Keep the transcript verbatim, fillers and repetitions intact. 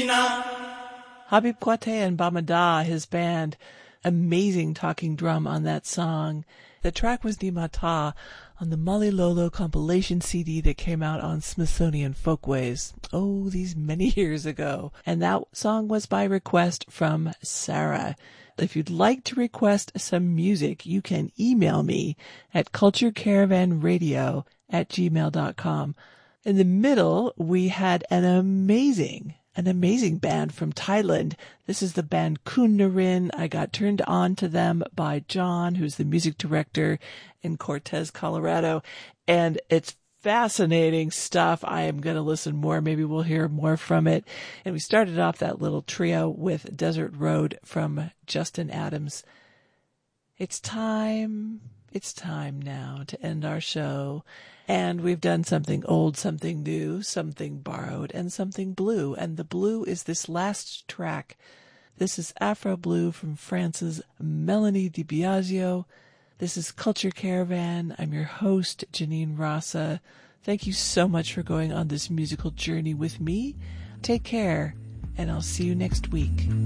Habib Kwate and Bamada, his band, amazing talking drum on that song. The track was Nimata on the Mali Lolo compilation C D that came out on Smithsonian Folkways, oh, these many years ago. And that song was by request from Sarah. If you'd like to request some music, you can email me at culturecaravanradio at gmail dot com. In the middle, we had an amazing, an amazing band from Thailand. This is the band Kun Narin. I got turned on to them by John, who's the music director in Cortez, Colorado. And it's fascinating stuff. I am going to listen more. Maybe we'll hear more from it. And we started off that little trio with Desert Road from Justin Adams. It's time, it's time now to end our show. And we've done something old, something new, something borrowed, and something blue. And the blue is this last track. This is Afro Blue from France's Melanie DiBiagio. This is Culture Caravan. I'm your host, Janine Rasa. Thank you so much for going on this musical journey with me. Take care, and I'll see you next week.